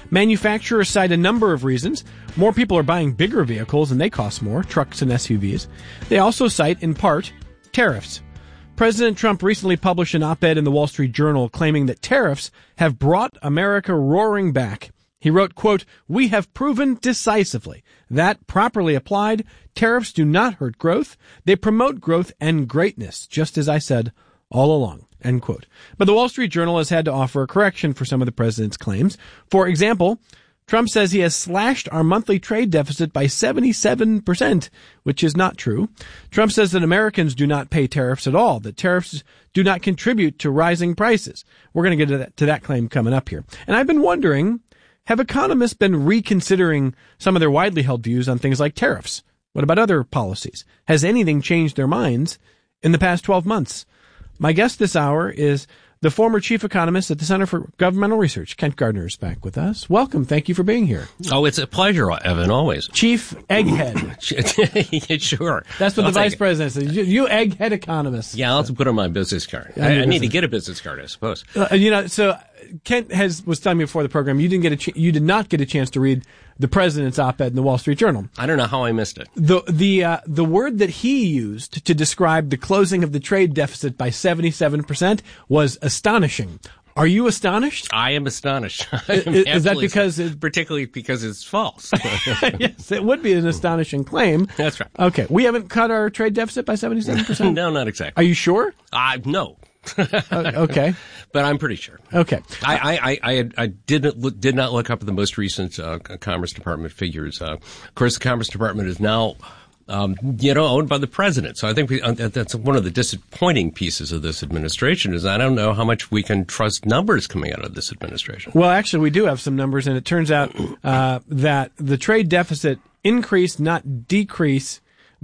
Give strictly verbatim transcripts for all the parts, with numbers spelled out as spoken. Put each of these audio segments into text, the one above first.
Manufacturers cite a number of reasons. More people are buying bigger vehicles and they cost more, trucks and S U Vs. They also cite, in part, tariffs. President Trump recently published an op-ed in the Wall Street Journal claiming that tariffs have brought America roaring back. He wrote, quote, "We have proven decisively that, properly applied, tariffs do not hurt growth. They promote growth and greatness, just as I said all along," end quote. But the Wall Street Journal has had to offer a correction for some of the president's claims. For example, Trump says he has slashed our monthly trade deficit by seventy-seven percent, which is not true. Trump says that Americans do not pay tariffs at all, that tariffs do not contribute to rising prices. We're going to get to that, to that claim coming up here. And I've been wondering, have economists been reconsidering some of their widely held views on things like tariffs? What about other policies? Has anything changed their minds in the past twelve months? My guest this hour is the former chief economist at the Center for Governmental Research. Kent Gardner is back with us. Welcome. Thank you for being here. Oh, it's a pleasure, Evan, always. Chief Egghead. Sure. That's what I'll the vice president says. You, you egghead economist. Yeah, I'll have to put on my business card. I, I, I need to get a business card, I suppose. Uh, you know, so Kent has was telling me before the program you didn't get a ch- you did not get a chance to read the president's op-ed in the Wall Street Journal. I don't know how I missed it. The the uh, the word that he used to describe the closing of the trade deficit by seventy-seven percent was astonishing. Are you astonished? I am astonished. I am is, is that because it, particularly because it's false? Yes, it would be an astonishing claim. That's right. Okay, we haven't cut our trade deficit by seventy-seven percent. No, not exactly. Are you sure? Uh, no. uh, okay, but I'm pretty sure. Okay, I I I, I, I didn't look, did not look up the most recent uh, Commerce Department figures. Uh, of course, the Commerce Department is now, um, you know, owned by the president. So I think we, uh, that's one of the disappointing pieces of this administration. Is I don't know how much we can trust numbers coming out of this administration. Well, actually, we do have some numbers, and it turns out uh, that the trade deficit increased, not decrease,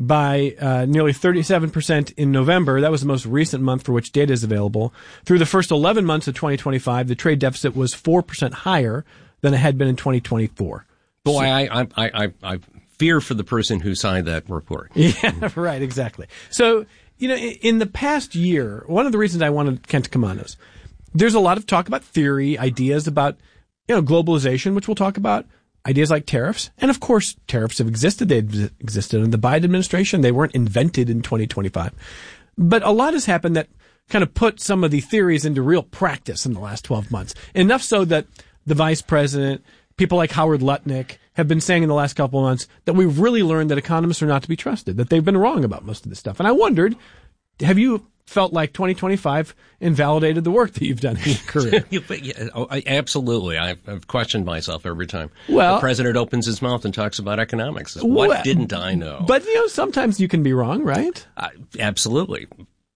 by uh, nearly thirty-seven percent in November. That was the most recent month for which data is available. Through the first eleven months of twenty twenty-five, the trade deficit was four percent higher than it had been in twenty twenty-four. Boy, so, I, I, I, I fear for the person who signed that report. Yeah, right, exactly. So, you know, in the past year, one of the reasons I wanted Kent to come on is there's a lot of talk about theory, ideas about, you know, globalization, which we'll talk about, ideas like tariffs. And of course, tariffs have existed. They've existed in the Biden administration. They weren't invented in twenty twenty-five. But a lot has happened that kind of put some of the theories into real practice in the last twelve months. Enough so that the vice president, people like Howard Lutnick, have been saying in the last couple of months that we've really learned that economists are not to be trusted, that they've been wrong about most of this stuff. And I wondered, have you felt like twenty twenty-five invalidated the work that you've done in your career? yeah, oh, I, absolutely. I've, I've questioned myself every time well, the president opens his mouth and talks about economics. What well, didn't I know? But, you know, sometimes you can be wrong, right? Uh, absolutely.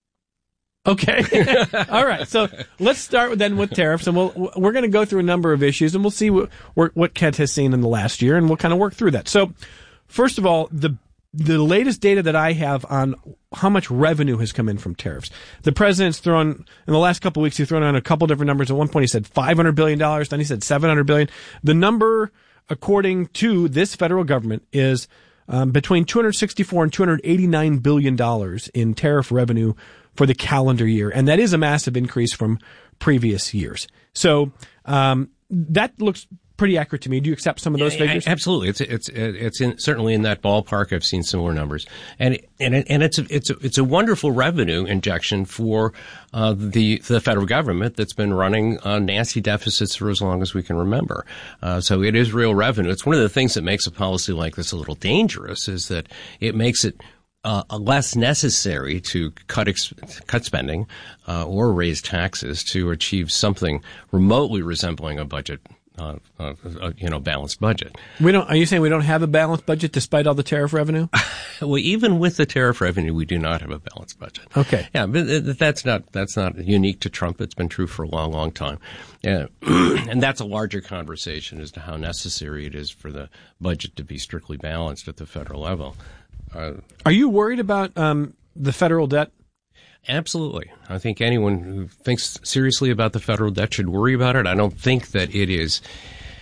Okay. All right. So let's start with, then with tariffs, and we'll, we're going to go through a number of issues, and we'll see what, what Kent has seen in the last year, and we'll kind of work through that. So first of all, the The latest data that I have on how much revenue has come in from tariffs. The president's thrown, in the last couple of weeks, he's thrown out a couple different numbers. At one point he said five hundred billion dollars, then he said seven hundred billion dollars. The number, according to this federal government, is um, between two hundred sixty-four and two hundred eighty-nine billion dollars in tariff revenue for the calendar year. And that is a massive increase from previous years. So um, that looks pretty accurate to me. Do you accept some of those yeah, figures? Absolutely. It's it's it's in, certainly in that ballpark. I've seen similar numbers, and and and it's a, it's a, it's a wonderful revenue injection for uh, the the federal government that's been running uh, nasty deficits for as long as we can remember. Uh, so it is real revenue. It's one of the things that makes a policy like this a little dangerous, is that it makes it Uh, less necessary to cut ex- cut spending uh, or raise taxes to achieve something remotely resembling a budget, uh, uh, uh, you know, balanced budget. We don't. Are you saying we don't have a balanced budget despite all the tariff revenue? Well, even with the tariff revenue, we do not have a balanced budget. Okay. Yeah, but that's not that's not unique to Trump. It's been true for a long, long time. Yeah, and that's a larger conversation as to how necessary it is for the budget to be strictly balanced at the federal level. Uh, Are you worried about um, the federal debt? Absolutely. I think anyone who thinks seriously about the federal debt should worry about it. I don't think that it is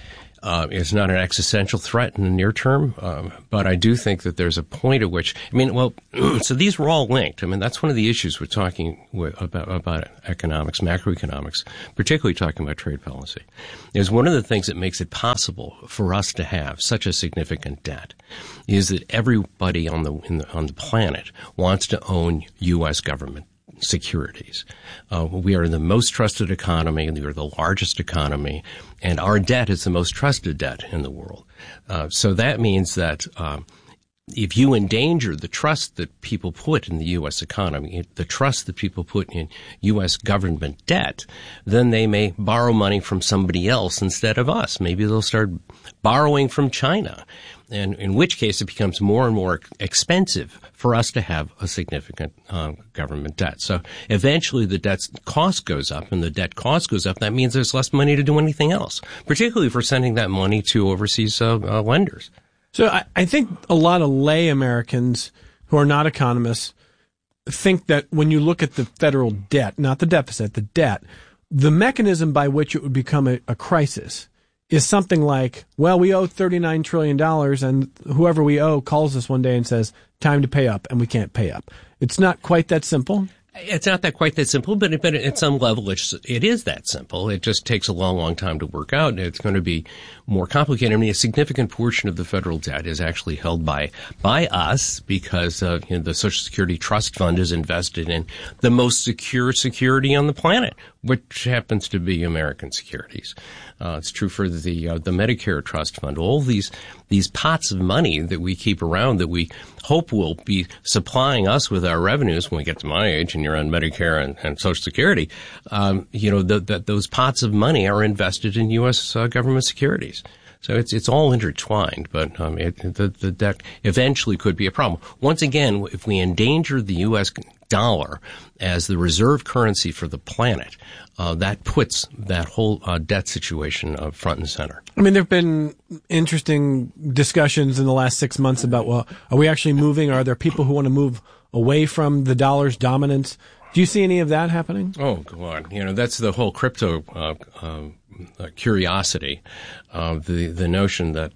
Uh, it's not an existential threat in the near term, um, but I do think that there's a point at which, I mean, well, so these were all linked. I mean, that's one of the issues we're talking with, about, about economics, macroeconomics, particularly talking about trade policy, is one of the things that makes it possible for us to have such a significant debt is that everybody on the, in the on the planet wants to own U S government securities. Uh, we are the most trusted economy, we are the largest economy, and our debt is the most trusted debt in the world. Uh, so that means that um, if you endanger the trust that people put in the U S economy, the trust that people put in U S government debt, then they may borrow money from somebody else instead of us. Maybe they'll start borrowing from China, and in which case it becomes more and more expensive for us to have a significant uh, government debt. So eventually the debt cost goes up, and the debt cost goes up. That means there's less money to do anything else, particularly for sending that money to overseas uh, uh, lenders. So I, I think a lot of lay Americans who are not economists think that when you look at the federal debt, not the deficit, the debt, the mechanism by which it would become a, a crisis is something like, well, we owe thirty-nine trillion dollars, and whoever we owe calls us one day and says, time to pay up, and we can't pay up. It's not quite that simple. It's not that quite that simple, but, but at some level it's, it is that simple. It just takes a long, long time to work out, and it's going to be more complicated. I mean, a significant portion of the federal debt is actually held by by us because uh, you know, the Social Security Trust Fund is invested in the most secure security on the planet, which happens to be American securities. Uh, it's true for the uh, the Medicare Trust Fund. All these these pots of money that we keep around that we hope will be supplying us with our revenues when we get to my age and you're on Medicare and, and Social Security, um, you know, the, the, those pots of money are invested in U S uh, government securities. So it's it's all intertwined, but um, it, the, the debt eventually could be a problem. Once again, if we endanger the U S dollar as the reserve currency for the planet, uh, that puts that whole uh, debt situation uh, front and center. I mean, there have been interesting discussions in the last six months about, well, are we actually moving? Are there people who want to move away from the dollar's dominance? Do you see any of that happening? Oh, go on. You know, that's the whole crypto uh, um, uh, curiosity, uh, the the notion that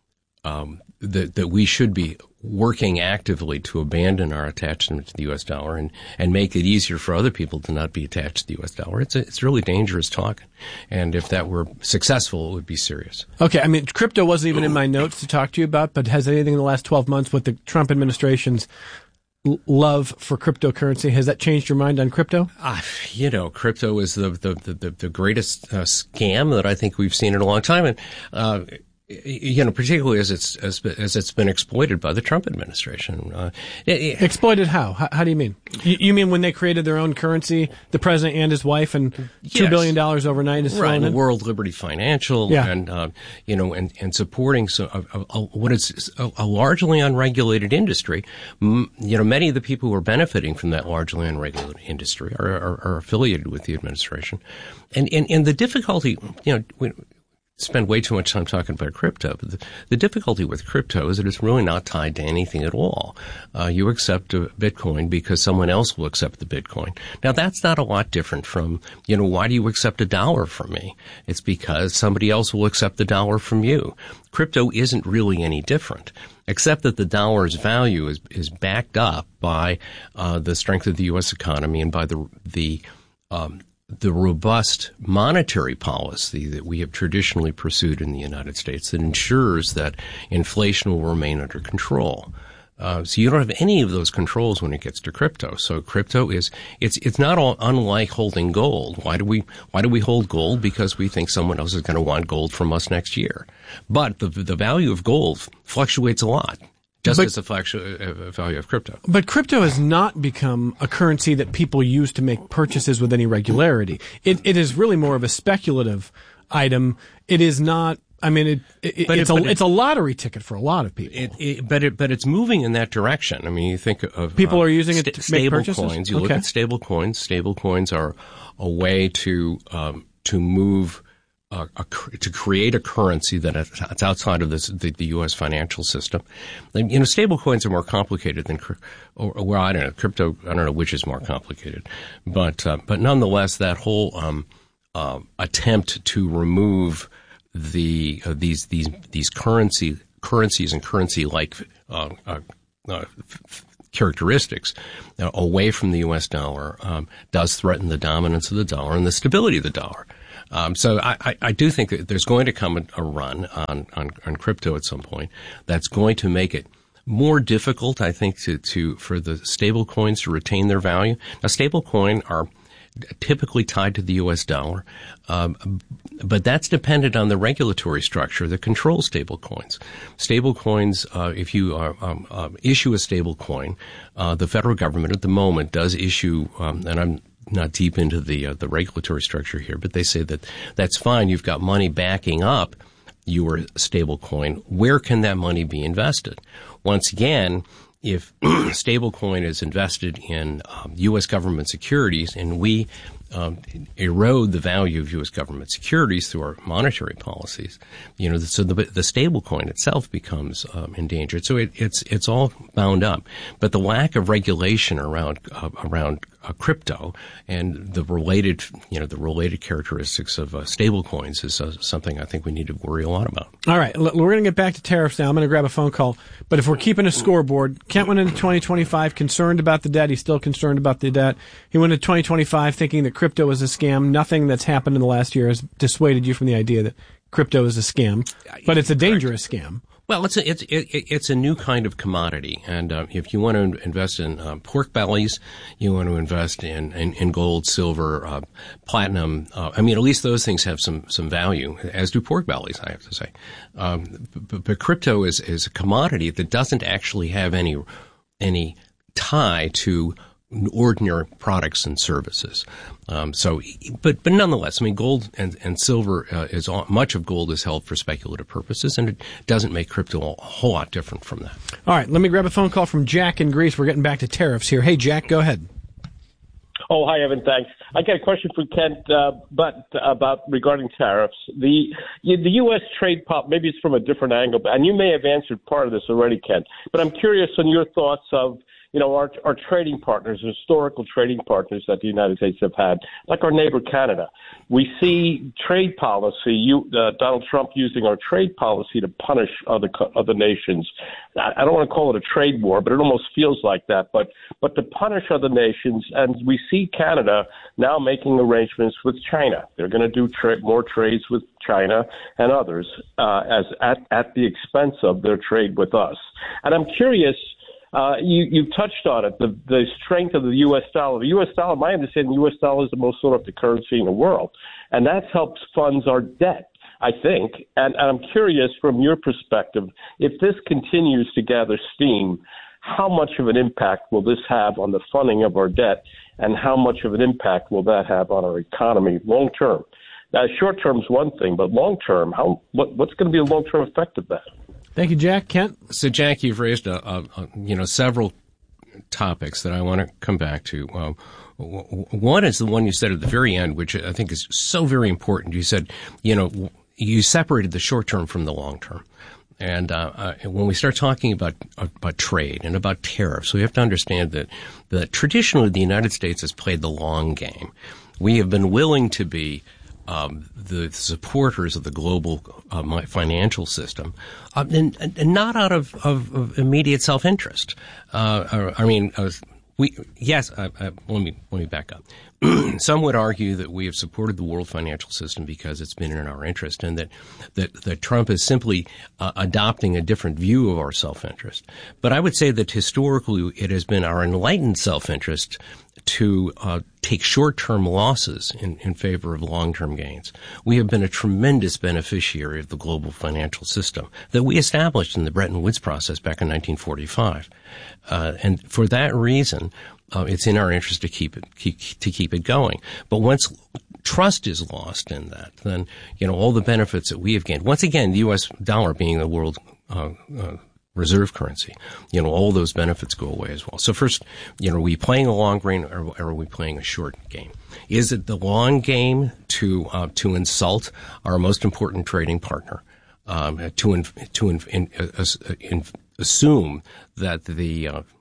um, that that we should be working actively to abandon our attachment to the U S dollar and, and make it easier for other people to not be attached to the U S dollar. It's a, it's really dangerous talk. And if that were successful, it would be serious. Okay. I mean, crypto wasn't even in my notes to talk to you about, but has anything in the last twelve months with the Trump administration's l- love for cryptocurrency, has that changed your mind on crypto? Uh, you know, crypto is the, the, the, the greatest uh, scam that I think we've seen in a long time. And, uh, you know, particularly as it's as, as it's been exploited by the Trump administration. Uh, it, it, exploited how? how? How do you mean? You, you mean when they created their own currency, the president and his wife, and two yes. billion dollars overnight is right? thrown in? World Liberty Financial, yeah. and uh, you know, and and supporting so a, a, a, what is a, a largely unregulated industry. M- you know, many of the people who are benefiting from that largely unregulated industry are are, are affiliated with the administration, and and and the difficulty, you know. We, spend way too much time talking about crypto. But the, the difficulty with crypto is that it's really not tied to anything at all. Uh, you accept a Bitcoin because someone else will accept the Bitcoin. Now, that's not a lot different from, you know, why do you accept a dollar from me? It's because somebody else will accept the dollar from you. Crypto isn't really any different, except that the dollar's value is, is backed up by uh, the strength of the U S economy and by the, the um, the robust monetary policy that we have traditionally pursued in the United States that ensures that inflation will remain under control. Uh, so you don't have any of those controls when it gets to crypto. So crypto is, it's, it's not all unlike holding gold. Why do we, why do we hold gold? Because we think someone else is going to want gold from us next year. But the, the value of gold fluctuates a lot. Just but, as the fluctu- value of crypto. But crypto has not become a currency that people use to make purchases with any regularity. It, it is really more of a speculative item. It is not, I mean, it, it, it's, it, a, it, it's a lottery ticket for a lot of people. It, it, but, it, but it's moving in that direction. I mean, you think of people uh, are using sta- it to stable make purchases? Coins. You okay. look at stable coins. Stable coins are a way to um, to move Uh, a, to create a currency that it's outside of this, the, the U S financial system. And, you know, stable coins are more complicated than, or, or well, I don't know, crypto, I don't know which is more complicated. But, uh, but nonetheless, that whole, um, uh, attempt to remove the uh, these these these currency currencies and currency-like uh, uh, uh, characteristics uh, away from the U S dollar um, does threaten the dominance of the dollar and the stability of the dollar. Um, so I, I, I do think that there's going to come a, a run on, on, on crypto at some point that's going to make it more difficult, I think, to, to for the stable coins to retain their value. Now, stable coin are typically tied to the U S dollar, um, but that's dependent on the regulatory structure that controls stable coins. Stable coins, uh, if you uh, um, uh, issue a stable coin, uh, the federal government at the moment does issue, um, and I'm not deep into the uh, the regulatory structure here, but they say that that's fine. You've got money backing up your stable coin. Where can that money be invested? Once again, if stablecoin is invested in um, U S government securities and we um, erode the value of U S government securities through our monetary policies, you know, so the, the stablecoin itself becomes um, endangered. So it, it's it's all bound up. But the lack of regulation around uh, around uh, crypto and the related, you know, the related characteristics of uh, stablecoins is uh, something I think we need to worry a lot about. All right, we're going to get back to tariffs now. I'm going to grab a phone call. But if we're keeping a scoreboard, Kent went into twenty twenty-five concerned about the debt. He's still concerned about the debt. He went into twenty twenty-five thinking that crypto is a scam. Nothing that's happened in the last year has dissuaded you from the idea that crypto is a scam. But it's a dangerous Correct. scam. Well, it's a, it's it, it's a new kind of commodity, and uh, if you want to invest in uh, pork bellies, you want to invest in in, in gold, silver, uh, platinum. Uh, I mean, at least those things have some some value, as do pork bellies. I have to say, um, but, but crypto is is a commodity that doesn't actually have any any tie to ordinary products and services. Um, so, but, but nonetheless, I mean, gold and, and silver, uh, is all, much of gold is held for speculative purposes, and it doesn't make crypto a whole lot different from that. All right. Let me grab a phone call from Jack in Greece. We're getting back to tariffs here. Hey, Jack, go ahead. Oh, hi, Evan. Thanks. I got a question for Kent, uh, but about regarding tariffs. The the U S trade pop, maybe it's from a different angle, and you may have answered part of this already, Kent. But I'm curious on your thoughts of, you know, our our trading partners, historical trading partners that the United States have had, like our neighbor Canada. We see trade policy, you, uh, Donald Trump using our trade policy to punish other other nations. I, I don't want to call it a trade war, but it almost feels like that. But but to punish other nations, and we see Canada now making arrangements with China. They're going to do tra- more trades with China and others uh, as at at the expense of their trade with us. And I'm curious. Uh, you, you touched on it, the, the strength of the U S dollar. The U S dollar, my understanding, the U S dollar is the most sought after currency in the world, and that helps funds our debt, I think. And, and I'm curious, from your perspective, if this continues to gather steam, how much of an impact will this have on the funding of our debt, and how much of an impact will that have on our economy long term? Now, short term is one thing, but long term, how what, what's going to be the long term effect of that? Thank you, Jack. Kent? So, Jack, you've raised a, a, a, you know several topics that I want to come back to. Um, one is the one you said at the very end, which I think is so very important. You said, you know, you separated the short term from the long term. And uh, uh, when we start talking about about trade and about tariffs, we have to understand that, that traditionally the United States has played the long game. We have been willing to be Um, the supporters of the global uh, financial system, uh, and, and not out of, of, of immediate self-interest. Uh, I mean, uh, we yes. Uh, uh, let me let me back up. Some would argue that we have supported the world financial system because it's been in our interest, and that that, that Trump is simply uh, adopting a different view of our self-interest. But I would say that historically it has been our enlightened self-interest to uh, take short-term losses in, in favor of long-term gains. We have been a tremendous beneficiary of the global financial system that we established in the Bretton Woods process back in nineteen forty-five. Uh, and for that reason, uh, it's in our interest to keep it keep, to keep it going. But once trust is lost in that, then you know all the benefits that we have gained. Once again, the U S dollar being the world uh, uh, reserve currency, you know, all those benefits go away as well. So first, you know, are we playing a long game or, or are we playing a short game? Is it the long game to uh, to insult our most important trading partner, um, to in, to in, in, uh, in, assume that the uh,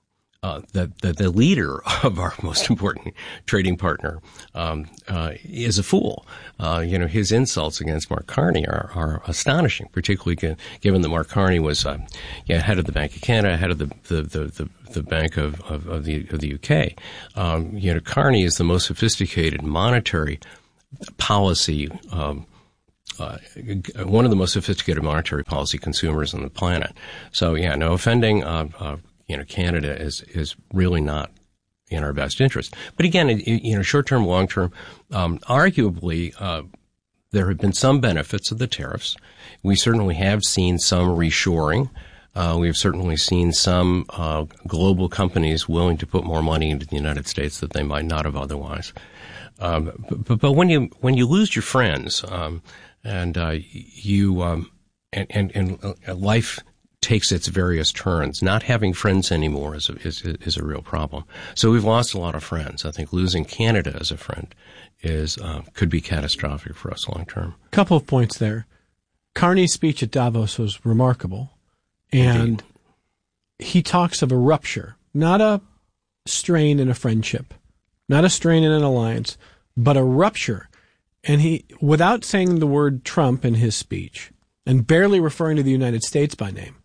uh, that, that the leader of our most important trading partner um, uh, is a fool. Uh, you know, his insults against Mark Carney are, are astonishing, particularly given that Mark Carney was uh, yeah, head of the Bank of Canada, head of the the the, the, the Bank of, of, of the of the U K. Um, you know, Carney is the most sophisticated monetary policy. Um, Uh, one of the most sophisticated monetary policy consumers on the planet. So, yeah, no, offending, uh, uh, you know, Canada is, is really not in our best interest. But again, it, it, you know, short term, long term, um, arguably, uh, there have been some benefits of the tariffs. We certainly have seen some reshoring. Uh, we've certainly seen some, uh, global companies willing to put more money into the United States that they might not have otherwise. Um, but, but when you, when you lose your friends, um, And uh, you um, and, and, and uh, life takes its various turns. Not having friends anymore is a, is is a real problem. So we've lost a lot of friends. I think losing Canada as a friend is uh, could be catastrophic for us long term. Couple of points there. Carney's speech at Davos was remarkable, and Indeed. He talks of a rupture, not a strain in a friendship, not a strain in an alliance, but a rupture. And he, without saying the word Trump in his speech, and barely referring to the United States by name,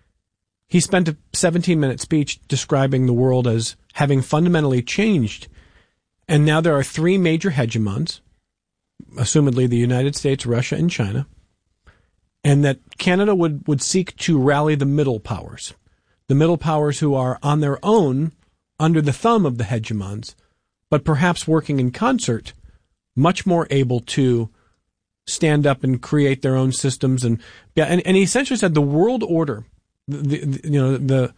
he spent a seventeen-minute speech describing the world as having fundamentally changed. And now there are three major hegemons, assumedly the United States, Russia, and China, and that Canada would, would seek to rally the middle powers, the middle powers who are on their own under the thumb of the hegemons, but perhaps working in concert, much more able to stand up and create their own systems. And yeah, and, and he essentially said the world order, the, the, you know, the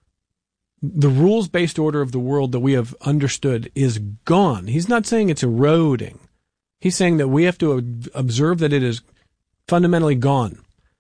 the rules-based order of the world that we have understood is gone. He's not saying it's eroding. He's saying that we have to observe that it is fundamentally gone.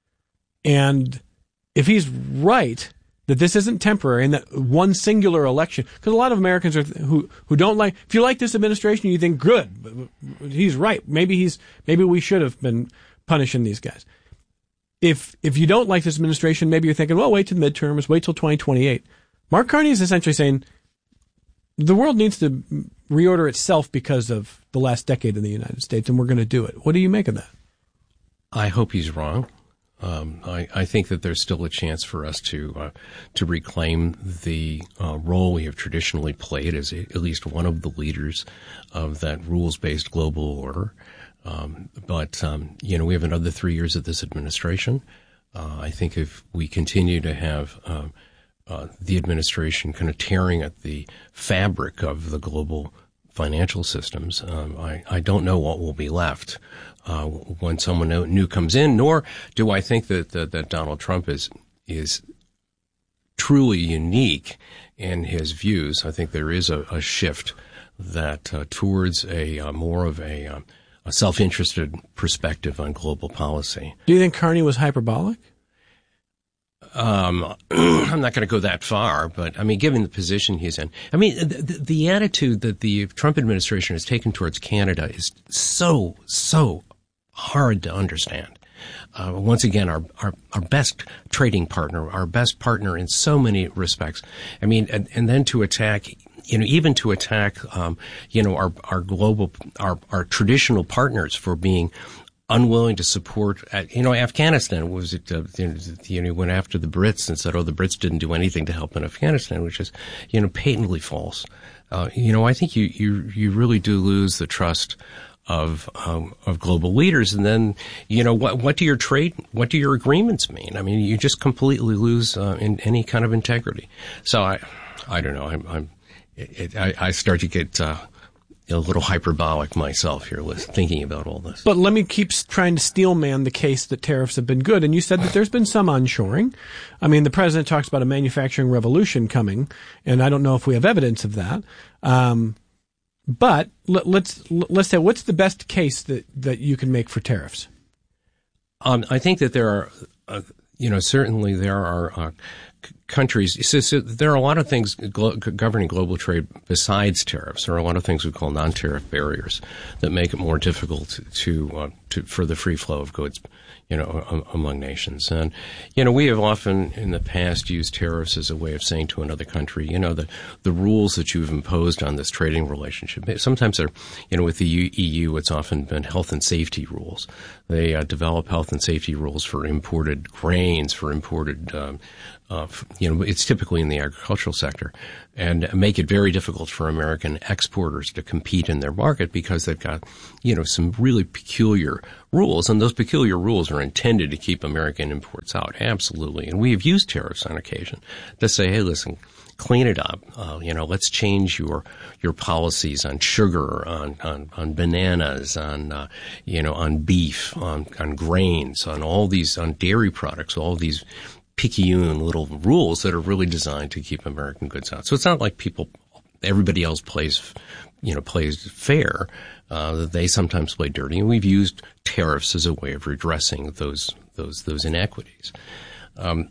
And if he's right, that this isn't temporary and that one singular election, because a lot of Americans are who who don't like, if you like this administration, you think good, he's right. Maybe he's maybe we should have been punishing these guys. If if you don't like this administration, maybe you're thinking, well, wait till the midterms, wait till twenty twenty-eight. Mark Carney is essentially saying the world needs to reorder itself because of the last decade in the United States, and we're going to do it. What do you make of that? I hope he's wrong. Um, I, I think that there's still a chance for us to uh, to reclaim the uh, role we have traditionally played as a, at least one of the leaders of that rules-based global order. Um, but um, you know, we have another three years of this administration. Uh, I think if we continue to have uh, uh, the administration kind of tearing at the fabric of the global financial systems, um, I, I don't know what will be left uh, when someone new comes in. Nor do I think that that, that Donald Trump is is truly unique in his views. I think there is a, a shift that uh, towards a uh, more of a, uh, a self-interested perspective on global policy. Do you think Carney was hyperbolic? Um, I'm not going to go that far, but I mean, given the position he's in, I mean, the, the attitude that the Trump administration has taken towards Canada is so, so hard to understand. Uh, once again, our, our, our best trading partner, our best partner in so many respects. I mean, and, and then to attack, you know, even to attack, um, you know, our, our global, our, our traditional partners for being unwilling to support, uh, you know, Afghanistan was it, uh, you know, went after the Brits and said, oh, the Brits didn't do anything to help in Afghanistan, which is, you know, patently false. Uh, you know, I think you, you, you really do lose the trust of, um, of global leaders. And then, you know, what, what do your trade, what do your agreements mean? I mean, you just completely lose, uh, in any kind of integrity. So I, I don't know. I'm, I'm, it, I, I start to get, uh, a little hyperbolic myself here with thinking about all this. But let me keep trying to steelman the case that tariffs have been good. And you said that there's been some onshoring. I mean, the president talks about a manufacturing revolution coming, and I don't know if we have evidence of that. Um, but let, let's let's say, what's the best case that, that you can make for tariffs? Um, I think that there are, uh, you know, certainly there are uh, c- countries, so, so there are a lot of things glo- governing global trade besides tariffs. There are a lot of things we call non-tariff barriers that make it more difficult to, uh, to for the free flow of goods, you know, um, among nations. And, you know, we have often in the past used tariffs as a way of saying to another country, you know, the, the rules that you've imposed on this trading relationship. Sometimes they're, you know, with the E U, it's often been health and safety rules. They uh, develop health and safety rules for imported grains, for imported, um, uh, you know, it's typically in the agricultural sector, and make it very difficult for American exporters to compete in their market because they've got, you know, some really peculiar rules, and those peculiar rules are intended to keep American imports out. Absolutely. And we have used tariffs on occasion to say, hey, listen, clean it up. Uh, you know, let's change your your policies on sugar, on on, on bananas, on uh, you know, on beef, on on grains, on all these, on dairy products, all these picayune little rules that are really designed to keep American goods out. So it's not like people, everybody else plays, you know, plays fair. Uh, they sometimes play dirty, and we've used tariffs as a way of redressing those those those inequities. Um,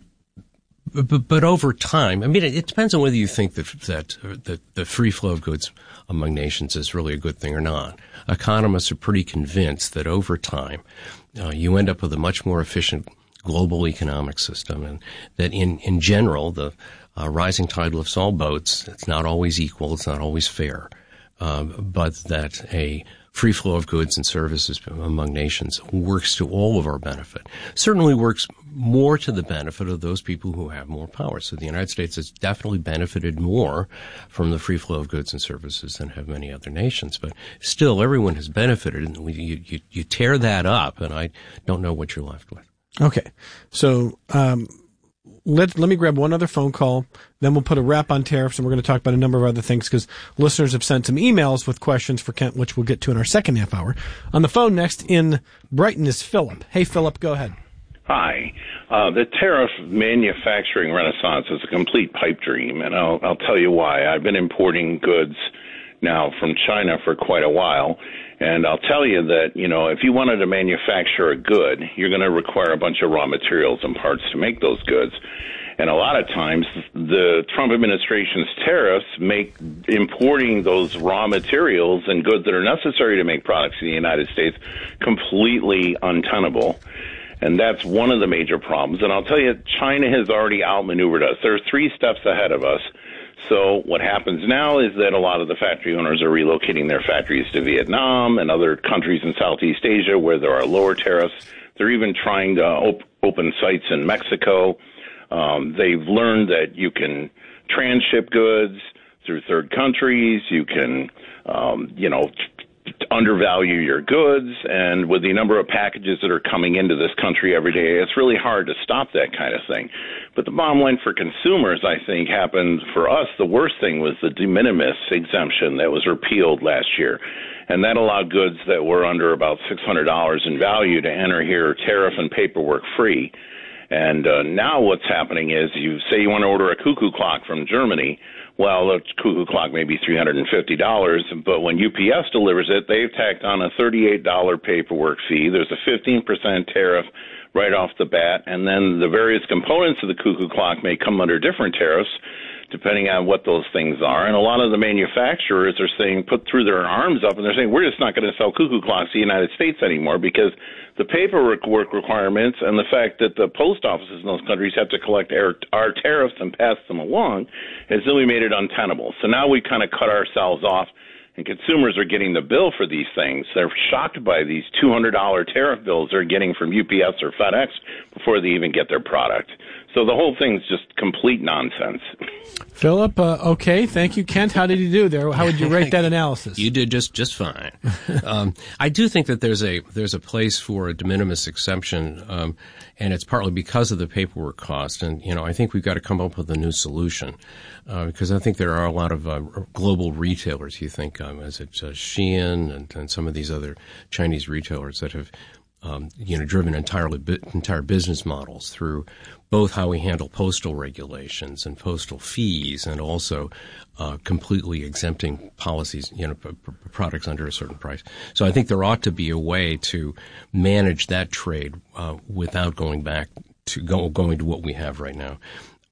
But, but over time, I mean, it, it depends on whether you think that, that that the free flow of goods among nations is really a good thing or not. Economists are pretty convinced that over time, uh, you end up with a much more efficient global economic system, and that in, in general, the uh, rising tide lifts all boats. It's not always equal. It's not always fair. Uh, but that a free flow of goods and services among nations works to all of our benefit. Certainly works more to the benefit of those people who have more power. So the United States has definitely benefited more from the free flow of goods and services than have many other nations. But still, everyone has benefited, and we, you, you, you tear that up, and I don't know what you're left with. Okay. So, um, Let, let me grab one other phone call, then we'll put a wrap on tariffs, and we're going to talk about a number of other things because listeners have sent some emails with questions for Kent, which we'll get to in our second half hour. On the phone next in Brighton is Philip. Hey, Philip, go ahead. Hi. Uh, the tariff manufacturing renaissance is a complete pipe dream, and I'll, I'll tell you why. I've been importing goods now from China for quite a while, and I'll tell you that, you know, if you wanted to manufacture a good, you're going to require a bunch of raw materials and parts to make those goods. And a lot of times, the Trump administration's tariffs make importing those raw materials and goods that are necessary to make products in the United States completely untenable. And that's one of the major problems. And I'll tell you, China has already outmaneuvered us. There are three steps ahead of us. So what happens now is that a lot of the factory owners are relocating their factories to Vietnam and other countries in Southeast Asia where there are lower tariffs. They're even trying to op- open sites in Mexico. Um, they've learned that you can transship goods through third countries. You can, um, you know, undervalue your goods, and with the number of packages that are coming into this country every day, it's really hard to stop that kind of thing. But the bottom line for consumers, I think, happened for us. The worst thing was the de minimis exemption that was repealed last year, and that allowed goods that were under about six hundred dollars in value to enter here tariff and paperwork free. And uh, now what's happening is you say you want to order a cuckoo clock from Germany. Well, the cuckoo clock may be three hundred fifty dollars, but when U P S delivers it, they've tacked on a thirty-eight dollars paperwork fee. There's a fifteen percent tariff right off the bat, and then the various components of the cuckoo clock may come under different tariffs depending on what those things are. And a lot of the manufacturers are saying, put through their arms up, and they're saying, we're just not going to sell cuckoo clocks to the United States anymore because the paperwork work requirements and the fact that the post offices in those countries have to collect our, our tariffs and pass them along has really made it untenable. So now we kind of cut ourselves off, and consumers are getting the bill for these things. They're shocked by these two hundred dollars tariff bills they're getting from U P S or FedEx before they even get their product. So the whole thing's just complete nonsense. Philip, uh, okay. Thank you. Kent, how did you do there? How would you rate that analysis? You did just, just fine. um, I do think that there's a, there's a place for a de minimis exemption, um, and it's partly because of the paperwork cost. And, you know, I think we've got to come up with a new solution, uh, because I think there are a lot of uh, global retailers. You think, um, is it uh, Shein and, and some of these other Chinese retailers that have, Um, you know, driven entirely entire business models through both how we handle postal regulations and postal fees, and also uh, completely exempting policies, you know, p- p- products under a certain price. So I think there ought to be a way to manage that trade uh, without going back to go, going to what we have right now.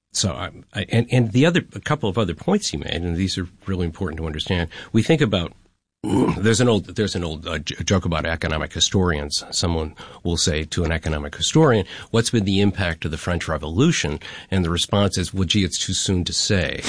So, I, I, and, and the other, a couple of other points he made, and these are really important to understand. We think about, there's an old, there's an old uh, joke about economic historians. Someone will say to an economic historian, what's been the impact of the French Revolution? And the response is, well, gee, it's too soon to say.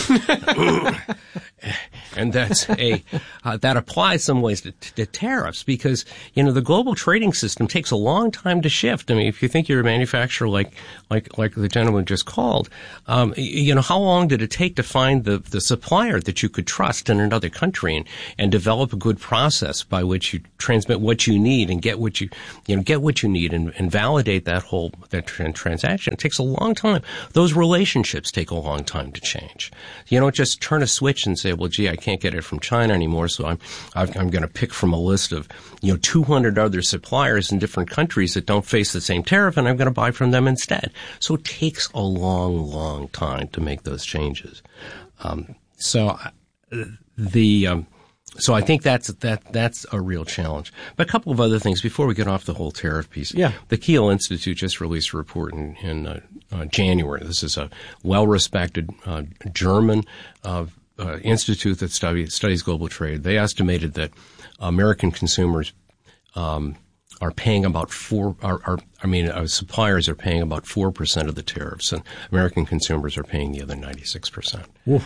And that's a, uh, that applies some ways to, to tariffs because, you know, the global trading system takes a long time to shift. I mean, if you think you're a manufacturer like, like, like the gentleman just called, um, you know, how long did it take to find the, the supplier that you could trust in another country and, and develop a good process by which you transmit what you need and get what you, you know, get what you need and, and validate that whole, that transaction? It takes a long time. Those relationships take a long time to change. You don't just turn a switch and say, well, gee, I can't get it from China anymore, so I'm I'm going to pick from a list of, you know, two hundred other suppliers in different countries that don't face the same tariff, and I'm going to buy from them instead. So it takes a long, long time to make those changes. Um, so the um, so I think that's that that's a real challenge. But a couple of other things before we get off the whole tariff piece. Yeah. The Kiel Institute just released a report in, in uh, uh, January. This is a well-respected uh, German uh Uh, institute that study, studies global trade. They estimated that American consumers um, are paying about four. Are, are I mean, uh, suppliers are paying about four percent of the tariffs, and American consumers are paying the other ninety-six percent.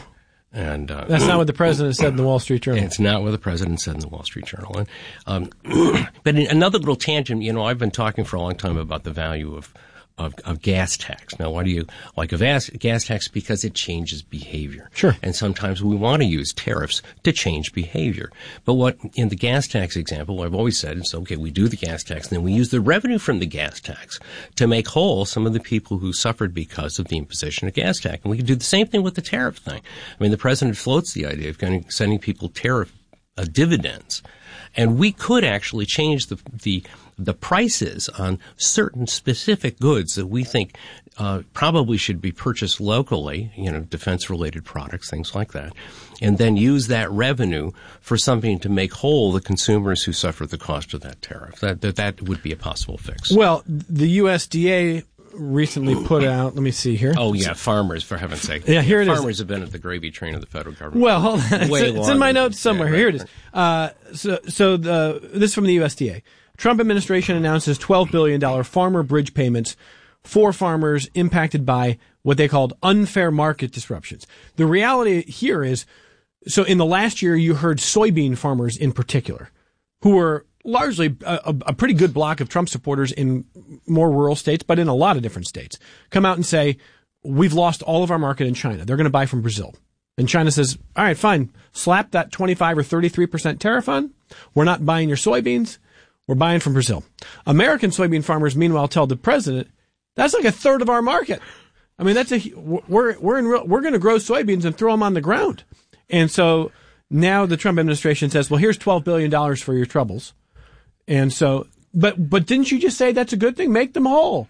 And uh, that's not what the president said in the Wall Street Journal. It's not what the president said in the Wall Street Journal. And, um, but in another little tangent, you know, I've been talking for a long time about the value of. Of, of gas tax. Now, why do you like a gas, gas tax? Because it changes behavior. Sure. And sometimes we want to use tariffs to change behavior. But what, in the gas tax example, I've always said is, okay, we do the gas tax, and then we use the revenue from the gas tax to make whole some of the people who suffered because of the imposition of gas tax. And we can do the same thing with the tariff thing. I mean, the president floats the idea of kind of sending people tariff uh, dividends. And we could actually change the, the, the prices on certain specific goods that we think, uh, probably should be purchased locally, you know, defense-related products, things like that, and then use that revenue for something to make whole the consumers who suffer the cost of that tariff. That, that, that would be a possible fix. Well, the U S D A recently put out, let me see here. Oh, yeah, farmers, for heaven's sake. Yeah, here it farmers is. Farmers have been at the gravy train of the federal government. Well, hold on. Way it's, it's in my notes somewhere. Yeah, here right, it is. Uh, so, so the, this is from the U S D A. Trump administration announces twelve billion dollars farmer bridge payments for farmers impacted by what they called unfair market disruptions. The reality here is, so in the last year, you heard soybean farmers in particular, who were largely a, a pretty good block of Trump supporters in more rural states, but in a lot of different states, come out and say, we've lost all of our market in China. They're going to buy from Brazil. And China says, all right, fine, slap that twenty-five or thirty-three percent tariff on. We're not buying your soybeans. We're buying from Brazil. American soybean farmers, meanwhile, tell the president, that's like a third of our market. I mean, that's a, we're, we're in real, we're going to grow soybeans and throw them on the ground. And so now the Trump administration says, well, here's twelve billion dollars for your troubles. And so, but, but didn't you just say that's a good thing? Make them whole.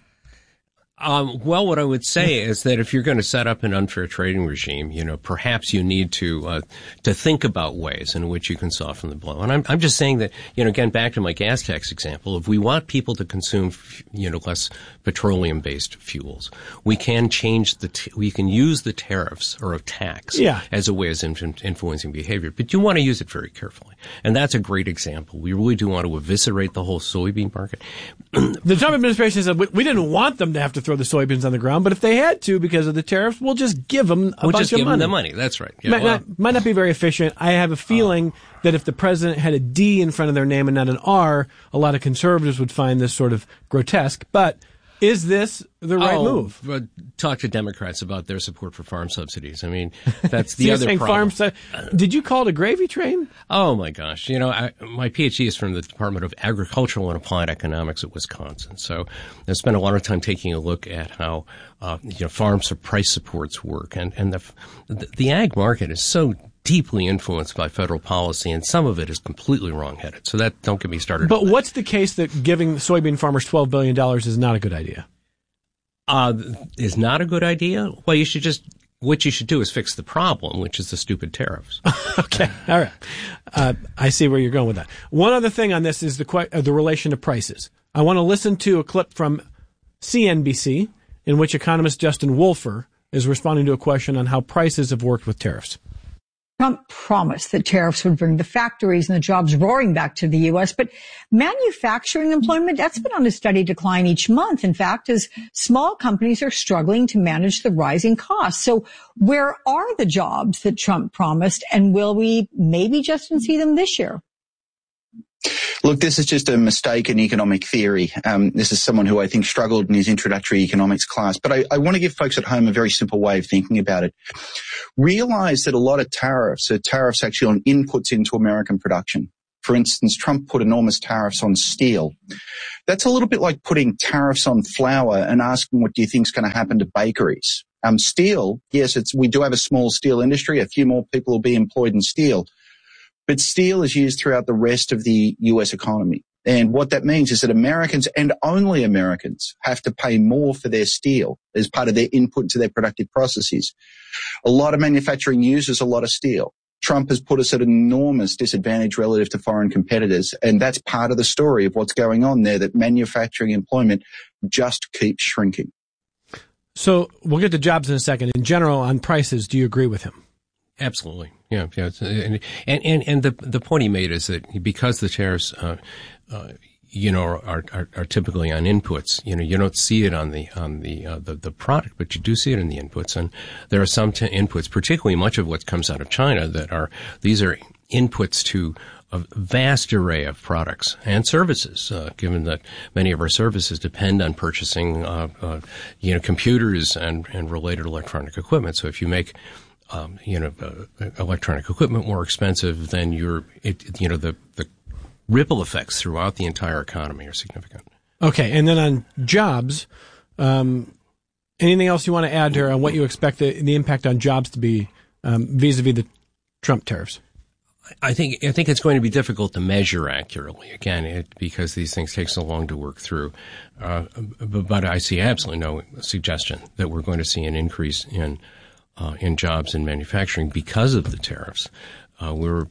Um, well, what I would say is that if you're going to set up an unfair trading regime, you know, perhaps you need to uh, to think about ways in which you can soften the blow. And I'm I'm just saying that, you know, again, back to my gas tax example, if we want people to consume, you know, less petroleum-based fuels, we can change the t- we can use the tariffs or a tax yeah. as a way of influencing behavior. But you want to use it very carefully, and that's a great example. We really do want to eviscerate the whole soybean market. The Trump administration said we, we didn't want them to have to throw the soybeans on the ground, but if they had to because of the tariffs, we'll just give them a we'll bunch just of give money. them the money. That's right. Yeah, might, well, not, might not be very efficient. I have a feeling uh, that if the president had a D in front of their name and not an R, a lot of conservatives would find this sort of grotesque. But is this the right oh, move? But talk to Democrats about their support for farm subsidies. I mean, that's so the you're other saying problem. Farm su- Did you call it a gravy train? Oh my gosh! You know, I, my PhD is from the Department of Agricultural and Applied Economics at Wisconsin. So I spent a lot of time taking a look at how uh, you know farm price supports work, and and the the, the ag market is so deeply influenced by federal policy, and some of it is completely wrong-headed. So that don't get me started. But on what's the case that giving soybean farmers twelve billion dollars is not a good idea? Uh, is not a good idea? Well, you should just, what you should do is fix the problem, which is the stupid tariffs. Okay. All right. Uh, I see where you're going with that. One other thing on this is the que- uh, the relation to prices. I want to listen to a clip from C N B C in which economist Justin Wolfer is responding to a question on how prices have worked with tariffs. Trump promised that tariffs would bring the factories and the jobs roaring back to the U S, but manufacturing employment, that's been on a steady decline each month. In fact, as small companies are struggling to manage the rising costs. So where are the jobs that Trump promised, and will we maybe just see them this year? Look, this is just a mistake in economic theory. Um, this is someone who I think struggled in his introductory economics class. But I, I want to give folks at home a very simple way of thinking about it. Realize that a lot of tariffs are tariffs actually on inputs into American production. For instance, Trump put enormous tariffs on steel. That's a little bit like putting tariffs on flour and asking what do you think is going to happen to bakeries. Um, steel, yes, it's, we do have a small steel industry. A few more people will be employed in steel. But steel is used throughout the rest of the U S economy. And what that means is that Americans, and only Americans, have to pay more for their steel as part of their input to their productive processes. A lot of manufacturing uses a lot of steel. Trump has put us at an enormous disadvantage relative to foreign competitors. And that's part of the story of what's going on there, that manufacturing employment just keeps shrinking. So we'll get to jobs in a second. In general, on prices, do you agree with him? Absolutely. Yeah. yeah. And, and, and the, the point he made is that because the tariffs, uh, uh, you know, are, are, are typically on inputs, you know, you don't see it on the, on the, uh, the, the product, but you do see it in the inputs. And there are some t- inputs, particularly much of what comes out of China, that are, these are inputs to a vast array of products and services, uh, given that many of our services depend on purchasing, uh, uh, you know, computers and, and related electronic equipment. So if you make Um, you know, uh, electronic equipment more expensive, then you're, it, you know, the, the ripple effects throughout the entire economy are significant. Okay. And then on jobs, um, anything else you want to add here on what you expect the, the impact on jobs to be, um, vis-a-vis the Trump tariffs? I think, I think it's going to be difficult to measure accurately, again, it, because these things take so long to work through. Uh, but, but I see absolutely no suggestion that we're going to see an increase in Uh, in jobs in manufacturing because of the tariffs. Uh, we're,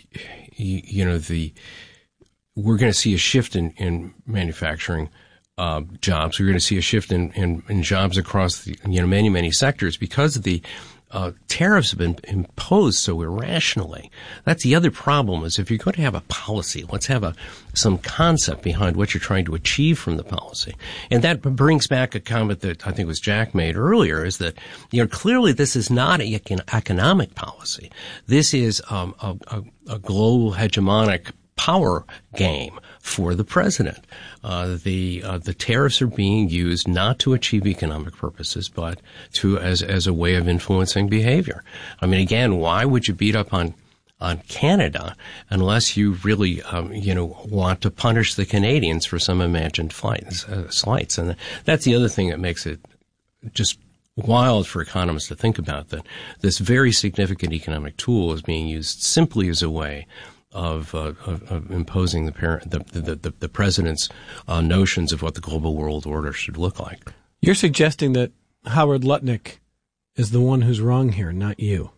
you know, the, we're going to see a shift in, in manufacturing, uh, jobs. We're going to see a shift in, in, in jobs across the, you know, many, many sectors because of the, uh, tariffs have been imposed so irrationally. That's the other problem is if you're going to have a policy, let's have a, some concept behind what you're trying to achieve from the policy. And that brings back a comment that I think was Jack made earlier is that, you know, clearly this is not an economic policy. This is, um, a, a, a global hegemonic power game for the president. Uh, the, uh, the tariffs are being used not to achieve economic purposes, but to, as, as a way of influencing behavior. I mean, again, why would you beat up on, on Canada unless you really, um, you know, want to punish the Canadians for some imagined flights, uh, slights? And that's the other thing that makes it just wild for economists to think about, that this very significant economic tool is being used simply as a way Of, uh, of, of imposing the parent, the, the, the, the president's uh, notions of what the global world order should look like. You're suggesting that Howard Lutnick is the one who's wrong here, not you.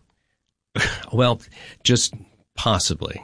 Well, just possibly.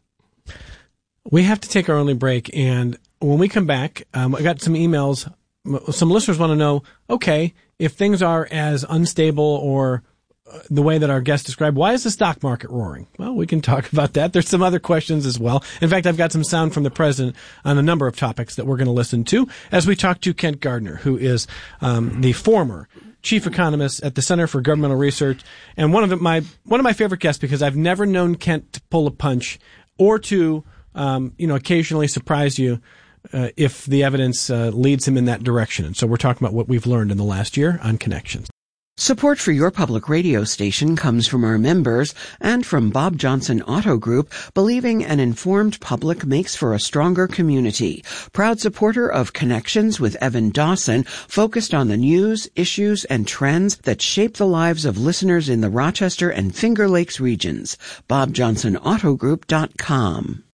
We have to take our only break, and when we come back, um, I got some emails. Some listeners want to know, okay, if things are as unstable or the way that our guest described, why is the stock market roaring? Well, we can talk about that. There's some other questions as well. In fact, I've got some sound from the president on a number of topics that we're going to listen to as we talk to Kent Gardner, who is um, the former chief economist at the Center for Governmental Research, and one of the, my one of my favorite guests because I've never known Kent to pull a punch or to um, you know occasionally surprise you uh, if the evidence uh, leads him in that direction. And so we're talking about what we've learned in the last year on Connections. Support for your public radio station comes from our members and from Bob Johnson Auto Group, believing an informed public makes for a stronger community. Proud supporter of Connections with Evan Dawson, focused on the news, issues, and trends that shape the lives of listeners in the Rochester and Finger Lakes regions. bob johnson auto group dot com.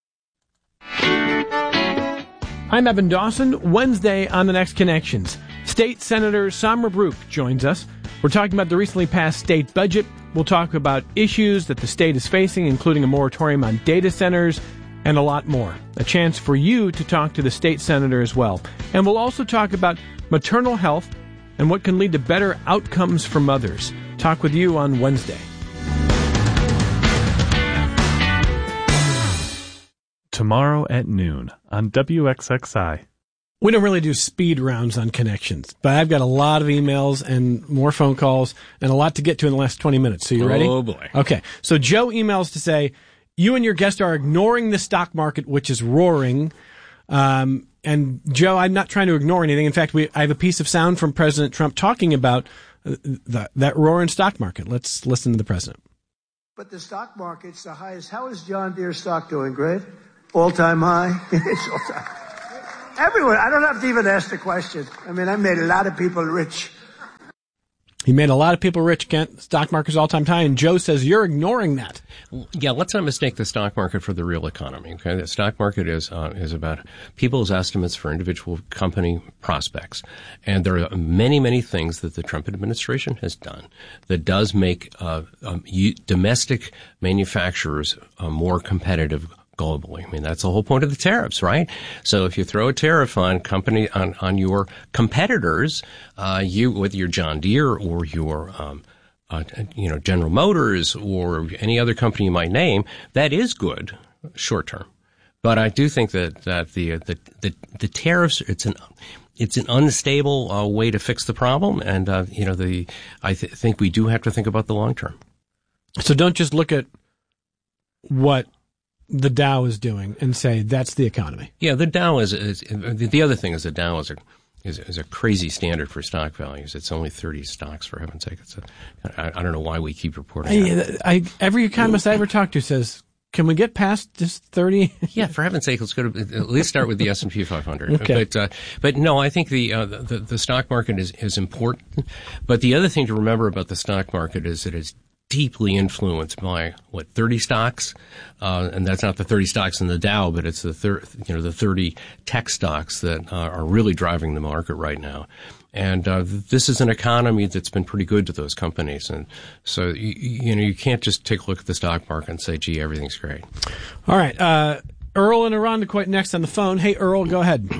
I'm Evan Dawson. Wednesday on the next Connections, State Senator Samra Brook joins us. We're talking about the recently passed state budget. We'll talk about issues that the state is facing, including a moratorium on data centers and a lot more. A chance for you to talk to the state senator as well. And we'll also talk about maternal health and what can lead to better outcomes for mothers. Talk with you on Wednesday. Tomorrow at noon on W X X I. We don't really do speed rounds on connections, but I've got a lot of emails and more phone calls and a lot to get to in the last twenty minutes. So you ready? Oh, boy. Okay. So Joe emails to say, you and your guest are ignoring the stock market, which is roaring. Um, and Joe, I'm not trying to ignore anything. In fact, we, I have a piece of sound from President Trump talking about the, that roaring stock market. Let's listen to the president. But the stock market's the highest. How is John Deere stock doing? Great? All-time high? It's all-time. Everyone. I don't have to even ask the question. I mean, I made a lot of people rich. He made a lot of people rich, Kent. Stock market's all-time high, and Joe says you're ignoring that. Yeah, let's not mistake the stock market for the real economy. Okay, the stock market is uh, is about people's estimates for individual company prospects, and there are many, many things that the Trump administration has done that does make uh, um, u- domestic manufacturers uh, more competitive globally. I mean, that's the whole point of the tariffs, right? So if you throw a tariff on company on, on your competitors, uh, you, whether you're John Deere or your, um, uh, you know, General Motors or any other company you might name, that is good short term. But I do think that, that the, the, the, the tariffs, it's an, it's an unstable uh, way to fix the problem. And, uh, you know, the, I th- think we do have to think about the long term. So don't just look at what the Dow is doing and say that's the economy. Yeah, the Dow is, is the other thing is the Dow is a is, is a crazy standard for stock values. It's only thirty stocks, for heaven's sake. It's a, I, I don't know why we keep reporting that. I, I, every economist I ever talked to says, can we get past this thirty? Yeah, for heaven's sake, let's go to at least start with the S and P five hundred. Okay. But uh, but no, I think the, uh, the the stock market is is important. But the other thing to remember about the stock market is that it's deeply influenced by what thirty stocks, uh, and that's not the thirty stocks in the Dow, but it's the thir- you know the thirty tech stocks that uh, are really driving the market right now. And uh, this is an economy that's been pretty good to those companies, and so you, you know you can't just take a look at the stock market and say, "Gee, everything's great." All right, uh, Earl in Irondequoit next on the phone. Hey, Earl, go ahead.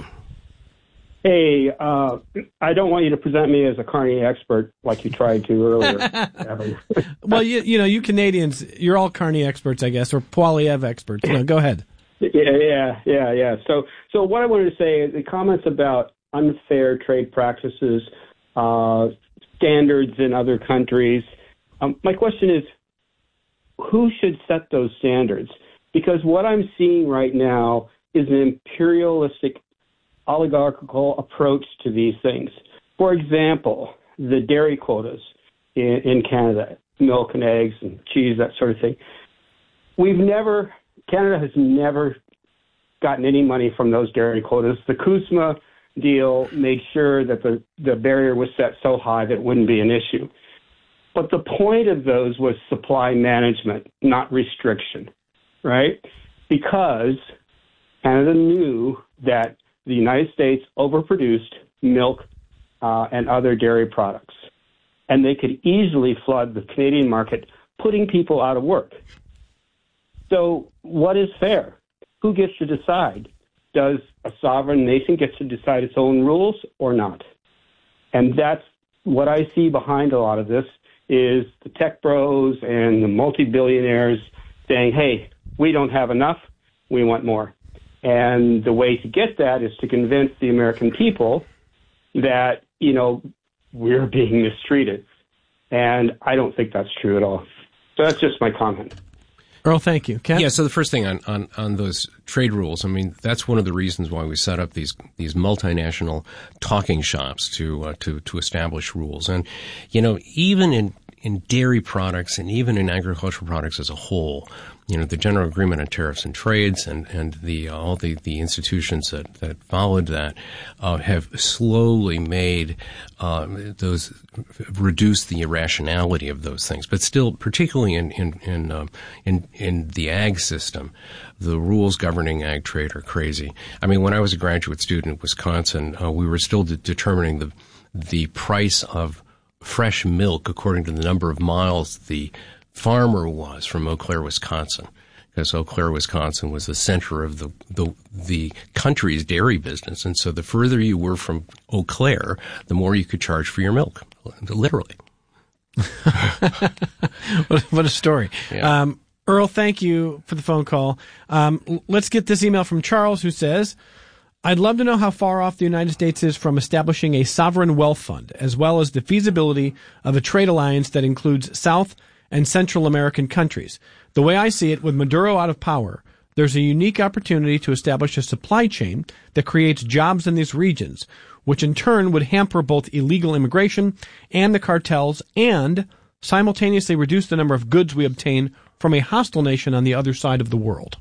Hey, uh, I don't want you to present me as a Carney expert like you tried to earlier. Well, you, you know, you Canadians, you're all Carney experts, I guess, or Poiliev experts. No, go ahead. Yeah, yeah, yeah, yeah. So, so what I wanted to say is the comments about unfair trade practices, uh, standards in other countries. Um, my question is, who should set those standards? Because what I'm seeing right now is an imperialistic oligarchical approach to these things. For example, the dairy quotas in, in Canada, milk and eggs and cheese, that sort of thing. We've never, Canada has never gotten any money from those dairy quotas. The CUSMA deal made sure that the, the barrier was set so high that it wouldn't be an issue. But the point of those was supply management, not restriction, right? Because Canada knew that the United States overproduced milk uh, and other dairy products, and they could easily flood the Canadian market, putting people out of work. So what is fair? Who gets to decide? Does a sovereign nation get to decide its own rules or not? And that's what I see behind a lot of this is the tech bros and the multi-billionaires saying, hey, we don't have enough, we want more. And the way to get that is to convince the American people that, you know, we're being mistreated. And I don't think that's true at all. So that's just my comment. Earl, thank you. Ken? Yeah, so the first thing on, on, on those trade rules, I mean, that's one of the reasons why we set up these these multinational talking shops to uh, to to establish rules. And, you know, even in in dairy products and even in agricultural products as a whole, you know, the General Agreement on Tariffs and Trades and, and the, uh, all the, the institutions that, that followed that, uh, have slowly made, um, those, reduced the irrationality of those things. But still, particularly in, in, in, um, in, in the ag system, the rules governing ag trade are crazy. I mean, when I was a graduate student in Wisconsin, uh, we were still de- determining the, the price of fresh milk according to the number of miles the farmer was from Eau Claire, Wisconsin. because Eau Claire, Wisconsin was the center of the, the, the country's dairy business. And so the further you were from Eau Claire, the more you could charge for your milk, literally. what, what a story. Yeah. Um, Earl, thank you for the phone call. Um, let's get this email from Charles, who says, I'd love to know how far off the United States is from establishing a sovereign wealth fund, as well as the feasibility of a trade alliance that includes South and Central American countries. The way I see it, with Maduro out of power, there's a unique opportunity to establish a supply chain that creates jobs in these regions, which in turn would hamper both illegal immigration and the cartels and simultaneously reduce the number of goods we obtain from a hostile nation on the other side of the world.